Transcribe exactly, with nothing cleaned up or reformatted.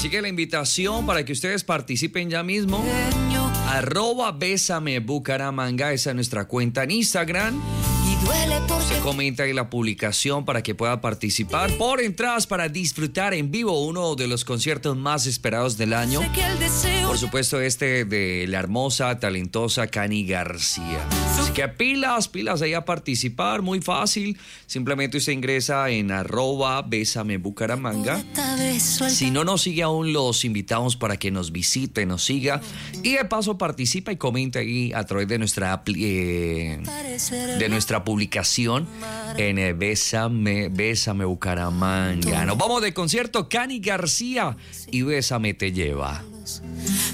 Así que la invitación para que ustedes participen ya mismo. Arroba Bésame Bucaramanga, esa es nuestra cuenta en Instagram. Se comenta ahí la publicación para que pueda participar por entradas para disfrutar en vivo uno de los conciertos más esperados del año. Por supuesto, este de la hermosa, talentosa Cani García. Así que pilas, pilas ahí a participar, muy fácil. Simplemente usted ingresa en arroba Bésame Bucaramanga. Si no nos sigue aún, los invitamos para que nos visite, nos siga. Y de paso participa y comenta ahí a través de nuestra, eh, de nuestra publicación en eh, Bésame, Bésame Bucaramanga. Nos vamos de concierto, Cani García y Bésame te lleva.